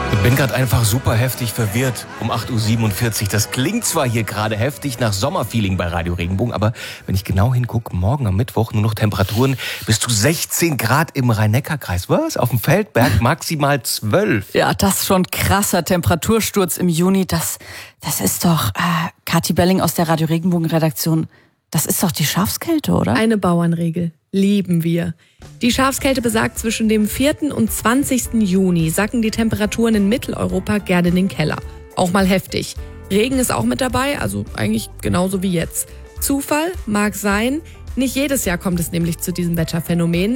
Ich bin gerade einfach super heftig verwirrt um 8.47 Uhr. Das klingt zwar hier gerade heftig nach Sommerfeeling bei Radio Regenbogen, aber wenn ich genau hingucke, morgen am Mittwoch nur noch Temperaturen bis zu 16 Grad im Rhein-Neckar-Kreis. Was? Auf dem Feldberg maximal 12. Ja, das ist schon krasser Temperatursturz im Juni. Das ist doch, Kathi Belling aus der Radio Regenbogen-Redaktion, das ist doch die Schafskälte, oder? Eine Bauernregel. Lieben wir. Die Schafskälte besagt, zwischen dem 4. und 20. Juni sacken die Temperaturen in Mitteleuropa gerne in den Keller. Auch mal heftig. Regen ist auch mit dabei, also eigentlich genauso wie jetzt. Zufall mag sein. Nicht jedes Jahr kommt es nämlich zu diesem Wetterphänomen.